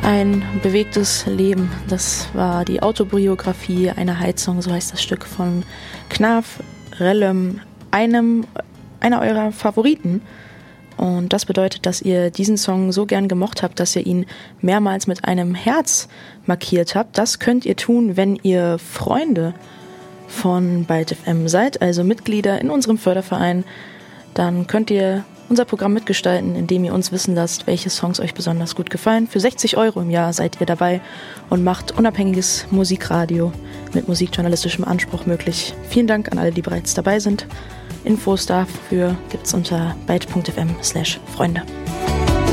Ein bewegtes Leben, das war die Autobiografie einer Heizung, so heißt das Stück von Knaf Rellem, einer eurer Favoriten. Und das bedeutet, dass ihr diesen Song so gern gemocht habt, dass ihr ihn mehrmals mit einem Herz markiert habt. Das könnt ihr tun, wenn ihr Freunde von Byte FM seid, also Mitglieder in unserem Förderverein. Dann könnt ihr unser Programm mitgestalten, indem ihr uns wissen lasst, welche Songs euch besonders gut gefallen. Für 60 € im Jahr seid ihr dabei und macht unabhängiges Musikradio mit musikjournalistischem Anspruch möglich. Vielen Dank an alle, die bereits dabei sind. Infos dafür gibt's unter byte.fm/Freunde.